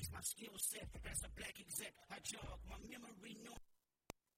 my skill set as a black exec. I jog my memory, no